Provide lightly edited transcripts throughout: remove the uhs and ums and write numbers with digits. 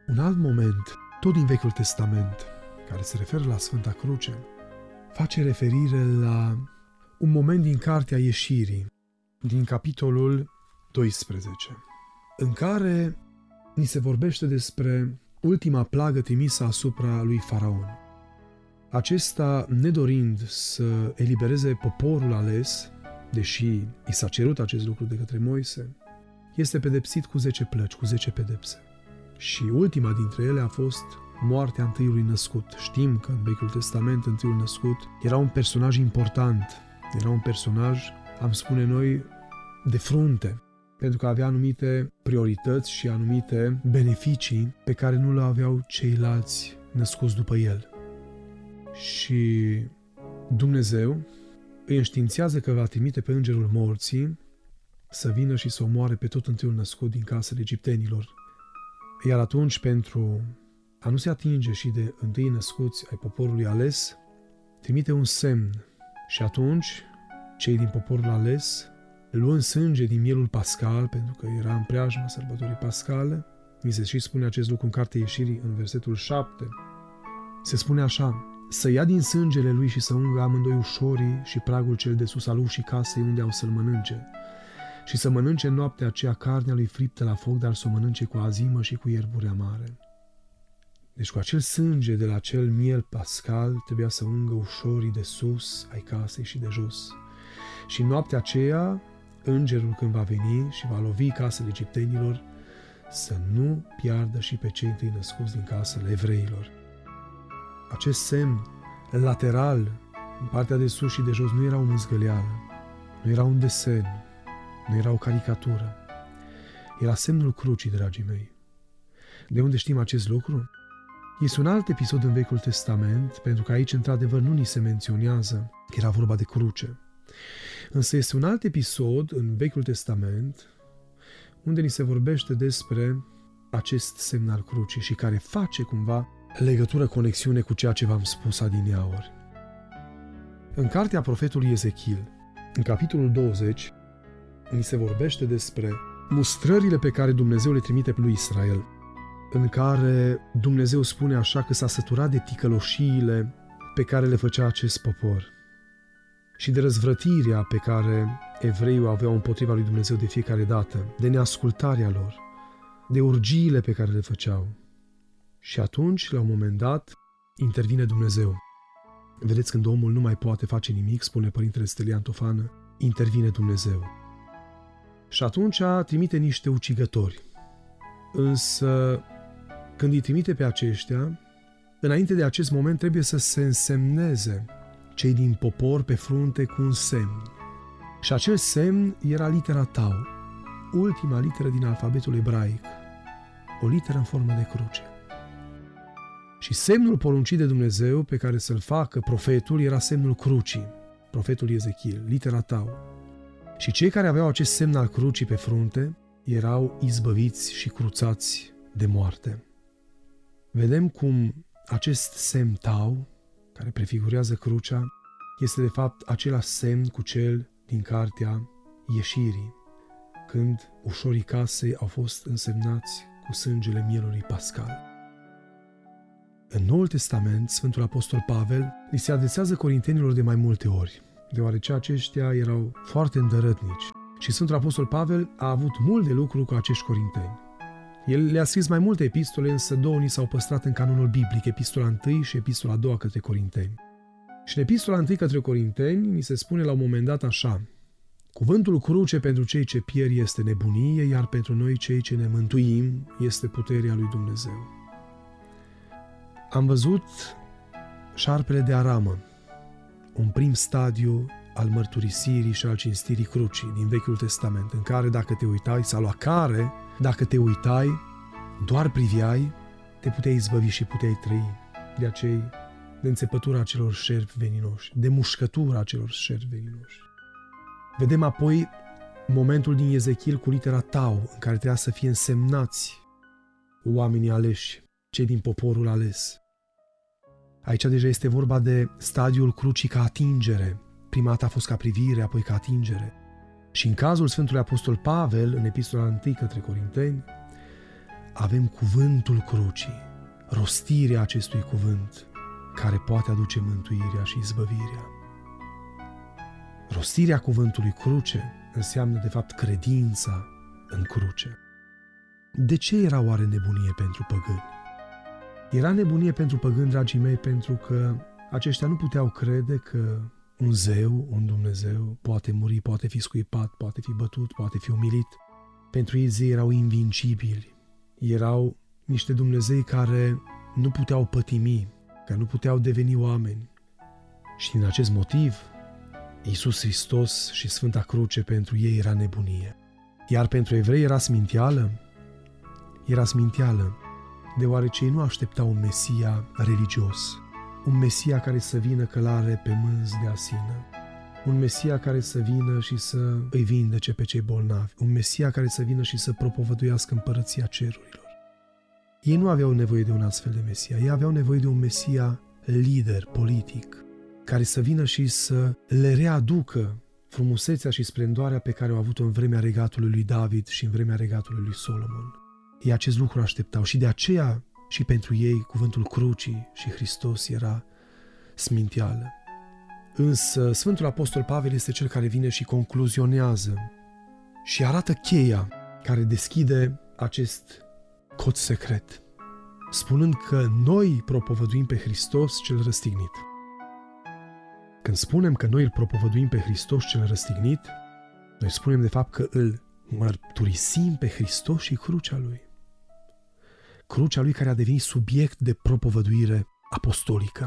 Un alt moment, tot din Vechiul Testament, care se referă la Sfânta Cruce, face referire la un moment din Cartea Ieșirii, din capitolul 12, în care ni se vorbește despre ultima plagă trimisă asupra lui Faraon. Acesta, nedorind să elibereze poporul ales, deși i s-a cerut acest lucru de către Moise, este pedepsit cu 10 plăci, cu 10 pedepse. Și ultima dintre ele a fost moartea întâiului născut. Știm că în Vechiul Testament întâiul născut era un personaj important, era un personaj, am spune noi, de frunte, pentru că avea anumite priorități și anumite beneficii pe care nu le aveau ceilalți născuți după el. Și Dumnezeu îi înștiințează că va trimite pe îngerul morții să vină și să omoare pe tot întâiul născut din casele egiptenilor. Iar atunci, pentru a nu se atinge și de întâi născuți ai poporului ales, trimite un semn. Și atunci, cei din poporul ales, luând sânge din mielul pascal, pentru că era în preajma sărbătorii pascale, mi se și spune acest lucru în Cartea Ieșirii, în versetul 7, se spune așa: să ia din sângele lui și să ungă amândoi ușorii și pragul cel de sus al ușii casei unde au să-l mănânce. Și să mănânce în noaptea aceea carnea lui friptă la foc, dar să o mănânce cu azimă și cu ierburi amare. Deci cu acel sânge de la acel miel pascal trebuia să ungă ușorii de sus ai casei și de jos. Și în noaptea aceea, îngerul când va veni și va lovi casele egiptenilor, să nu piardă și pe cei întâi născuți din casele evreilor. Acest semn lateral, în partea de sus și de jos, nu era o mâzgăleală, nu era un desen, nu era o caricatură. Era semnul crucii, dragii mei. De unde știm acest lucru? Este un alt episod în Vechiul Testament, pentru că aici, într-adevăr, nu ni se menționează că era vorba de cruce. Însă este un alt episod în Vechiul Testament unde ni se vorbește despre acest semn al crucii și care face cumva legătură, conexiune cu ceea ce v-am spus adineauri. În cartea profetului Ezechiel, în capitolul 20, ni se vorbește despre mustrările pe care Dumnezeu le trimite lui Israel, în care Dumnezeu spune așa că s-a săturat de ticăloșiile pe care le făcea acest popor și de răzvrătirea pe care evreii o aveau împotriva lui Dumnezeu de fiecare dată, de neascultarea lor, de urgiile pe care le făceau. Și atunci, la un moment dat, intervine Dumnezeu. Vedeți, când omul nu mai poate face nimic, spune Părintele Stelian Tofană, intervine Dumnezeu. Și atunci trimite niște ucigători. Însă, când îi trimite pe aceștia, înainte de acest moment trebuie să se însemneze cei din popor pe frunte cu un semn. Și acel semn era litera Tau, ultima literă din alfabetul ebraic, o literă în formă de cruce. Și semnul poruncit de Dumnezeu pe care să-l facă profetul era semnul crucii, profetul Ezechiel, litera Tau. Și cei care aveau acest semn al crucii pe frunte erau izbăviți și cruțați de moarte. Vedem cum acest semn Tau, care prefigurează crucea, este de fapt același semn cu cel din Cartea Ieșirii, când ușorii casei au fost însemnați cu sângele mielului pascal. În Noul Testament, Sfântul Apostol Pavel li se adresează corintenilor de mai multe ori, deoarece aceștia erau foarte îndărătnici. Și Sfântul Apostol Pavel a avut mult de lucru cu acești corinteni. El le-a scris mai multe epistole, însă două ni s-au păstrat în canonul biblic, epistola 1 și epistola 2 către corinteni. Și în epistola 1 către corinteni ni se spune la un moment dat așa: cuvântul cruce pentru cei ce pierd este nebunie, iar pentru noi cei ce ne mântuim este puterea lui Dumnezeu. Am văzut șarpele de aramă, un prim stadiu al mărturisirii și al cinstirii crucii din Vechiul Testament, în care dacă te uitai, sau la care, dacă te uitai, doar priveai, te puteai izbăvi și puteai trăi de înțepătura acelor șerpi veninoși, de mușcătura acelor șerpi veninoși. Vedem apoi momentul din Ezechiel cu litera Tau, în care trebuia să fie însemnați oamenii aleși, cei din poporul ales. Aici deja este vorba de stadiul crucii ca atingere. Prima dată a fost ca privire, apoi ca atingere. Și în cazul Sfântului Apostol Pavel, în epistola 1 către Corinteni, avem cuvântul crucii, rostirea acestui cuvânt, care poate aduce mântuirea și izbăvirea. Rostirea cuvântului cruce înseamnă, de fapt, credința în cruce. De ce era oare nebunie pentru păgâni? Era nebunie pentru păgâni, dragii mei, pentru că aceștia nu puteau crede că un zeu, un Dumnezeu, poate muri, poate fi scuipat, poate fi bătut, poate fi umilit. Pentru ei zei erau invincibili. Erau niște Dumnezei care nu puteau pătimi, care nu puteau deveni oameni. Și din acest motiv, Iisus Hristos și Sfânta Cruce pentru ei era nebunie. Iar pentru evrei era sminteală? Era sminteală, deoarece ei nu așteptau un Mesia religios, un Mesia care să vină călare pe mânzi de asină, un Mesia care să vină și să îi vindece pe cei bolnavi, un Mesia care să vină și să propovăduiască împărăția cerurilor. Ei nu aveau nevoie de un astfel de Mesia, ei aveau nevoie de un Mesia lider politic, care să vină și să le readucă frumusețea și splendoarea pe care au avut-o în vremea regatului lui David și în vremea regatului lui Solomon. Ei acest lucru așteptau și de aceea și pentru ei cuvântul crucii și Hristos era sminteală. Însă Sfântul Apostol Pavel este cel care vine și concluzionează și arată cheia care deschide acest cod secret, spunând că noi propovăduim pe Hristos cel răstignit. Când spunem că noi îl propovăduim pe Hristos cel răstignit, noi spunem de fapt că îl mărturisim pe Hristos și crucea Lui. Crucea Lui care a devenit subiect de propovăduire apostolică.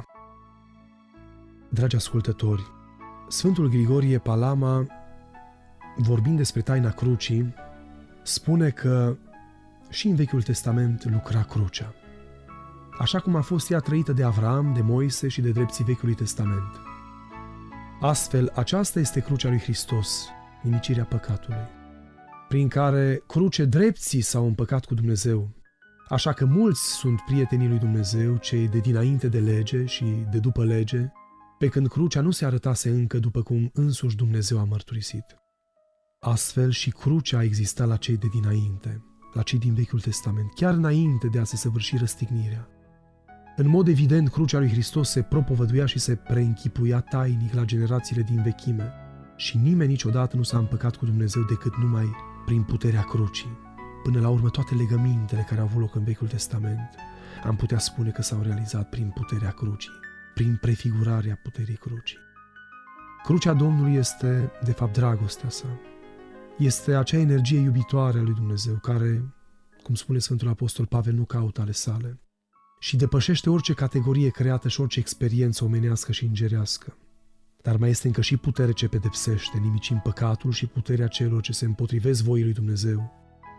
Dragi ascultători, Sfântul Grigorie Palama, vorbind despre taina crucii, spune că și în Vechiul Testament lucra crucea, așa cum a fost ea trăită de Avram, de Moise și de drepții Vechiului Testament. Astfel, aceasta este crucea lui Hristos, nimicirea păcatului, prin care cruce drepții s-au împăcat cu Dumnezeu, așa că mulți sunt prietenii lui Dumnezeu, cei de dinainte de lege și de după lege, pe când crucea nu se arătase încă după cum însuși Dumnezeu a mărturisit. Astfel și crucea a existat la cei de dinainte, la cei din Vechiul Testament, chiar înainte de a se săvârși răstignirea. În mod evident, crucea lui Hristos se propovăduia și se preînchipuia tainic la generațiile din vechime și nimeni niciodată nu s-a împăcat cu Dumnezeu decât numai prin puterea crucii. Până la urmă, toate legămintele care au avut loc în Vechiul Testament, am putea spune că s-au realizat prin puterea crucii, prin prefigurarea puterii crucii. Crucea Domnului este, de fapt, dragostea sa. Este acea energie iubitoare a lui Dumnezeu care, cum spune Sfântul Apostol Pavel, nu caută ale sale și depășește orice categorie creată și orice experiență omenească și îngerească. Dar mai este încă și putere ce pedepsește, nimicind păcatul, și puterea celor ce se împotrivesc voii lui Dumnezeu.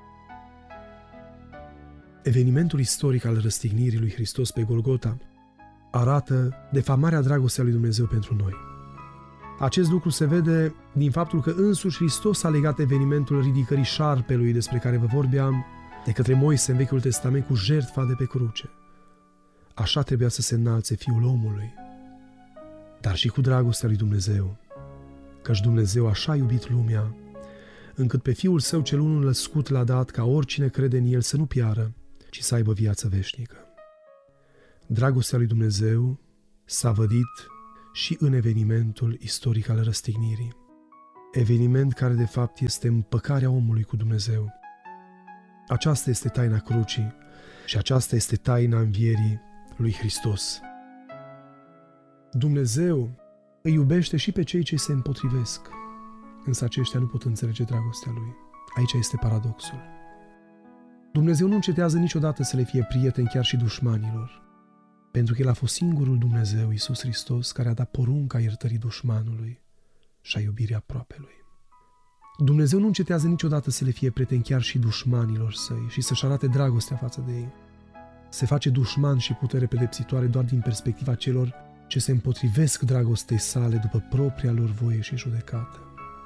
Evenimentul istoric al răstignirii lui Hristos pe Golgota arată, de fapt, marea dragoste a lui Dumnezeu pentru noi. Acest lucru se vede din faptul că însuși Hristos a legat evenimentul ridicării șarpelui despre care vă vorbeam de către Moise în Vechiul Testament cu jertfa de pe cruce. Așa trebuia să se înalțe Fiul omului, dar și cu dragostea lui Dumnezeu, căci Dumnezeu așa a iubit lumea, încât pe Fiul Său cel unul născut l-a dat ca oricine crede în El să nu piară, ci să aibă viață veșnică. Dragostea lui Dumnezeu s-a vădit și în evenimentul istoric al răstignirii, eveniment care de fapt este împăcarea omului cu Dumnezeu. Aceasta este taina crucii și aceasta este taina învierii lui Hristos. Dumnezeu îi iubește și pe cei ce se împotrivesc, însă aceștia nu pot înțelege dragostea Lui. Aici este paradoxul. Dumnezeu nu încetează niciodată să le fie prieten chiar și dușmanilor, pentru că El a fost singurul Dumnezeu, Iisus Hristos, care a dat porunca iertării dușmanului și a iubirii aproapelui. Dumnezeu nu încetează niciodată să le fie prieten chiar și dușmanilor Săi și să-și arate dragostea față de ei. Se face dușman și putere pedepsitoare doar din perspectiva celor ce se împotrivesc dragostei sale după propria lor voie și judecată.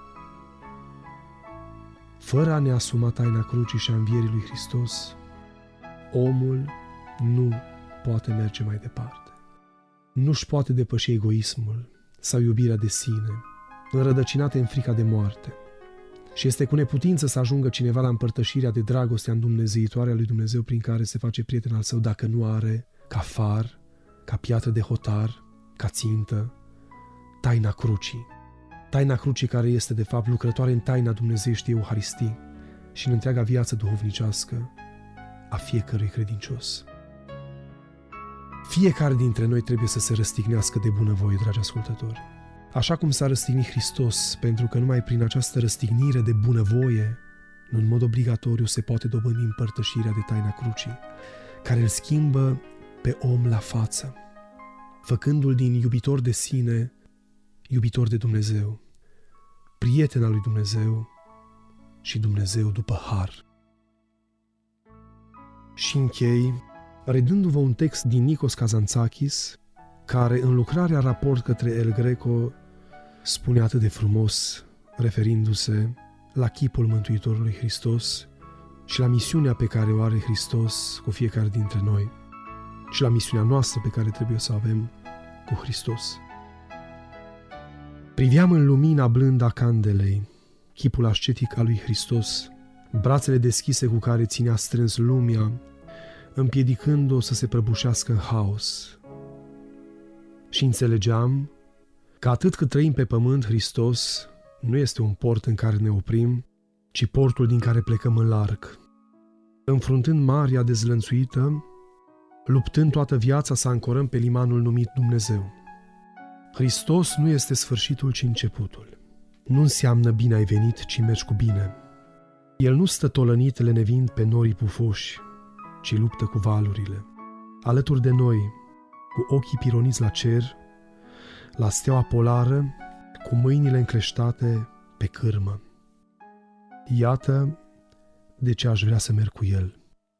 Fără a ne asuma taina crucii și a învierii lui Hristos, omul nu poate merge mai departe. Nu-și poate depăși egoismul sau iubirea de sine, înrădăcinate în frica de moarte. Și este cu neputință să ajungă cineva la împărtășirea de dragostea îndumnezeitoare a lui Dumnezeu prin care se face prieten al său dacă nu are ca far, ca piatră de hotar, ca țintă, taina crucii. Taina crucii care este de fapt lucrătoare în taina dumnezeieștii Euharistii și în întreaga viață duhovnicească a fiecărui credincios. Fiecare dintre noi trebuie să se răstignească de bunăvoie, dragi ascultători. Așa cum s-a răstignit Hristos, pentru că numai prin această răstignire de bunăvoie, în mod obligatoriu, se poate dobândi împărtășirea de taina crucii, care îl schimbă pe om la față, făcându-l din iubitor de sine, iubitor de Dumnezeu, prieten al lui Dumnezeu și Dumnezeu după har. Și închei, redându-vă un text din Nikos Kazantzakis, care în lucrarea Raport către El Greco spune atât de frumos, referindu-se la chipul Mântuitorului Hristos și la misiunea pe care o are Hristos cu fiecare dintre noi și la misiunea noastră pe care trebuie să o avem cu Hristos. Priveam în lumina blândă a candelei chipul ascetic al lui Hristos, brațele deschise cu care ținea strâns lumea, împiedicând-o să se prăbușească în haos. Și înțelegeam că atât cât trăim pe pământ, Hristos nu este un port în care ne oprim, ci portul din care plecăm în larg. Înfruntând marea dezlănțuită, luptând toată viața să ancorăm pe limanul numit Dumnezeu. Hristos nu este sfârșitul, ci începutul. Nu înseamnă bine ai venit, ci mergi cu bine. El nu stă tolănit lenevind pe norii pufoși, ci luptă cu valurile. Alături de noi, cu ochii pironiți la cer, la steaua polară, cu mâinile încleștate pe cârmă. Iată de ce aș vrea să merg cu El.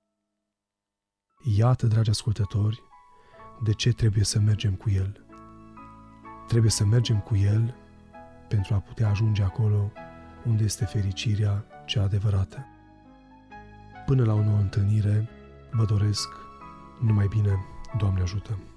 Iată, dragi ascultători, de ce trebuie să mergem cu El. Trebuie să mergem cu El pentru a putea ajunge acolo unde este fericirea cea adevărată. Până la o nouă întâlnire, vă doresc numai bine, Doamne ajută!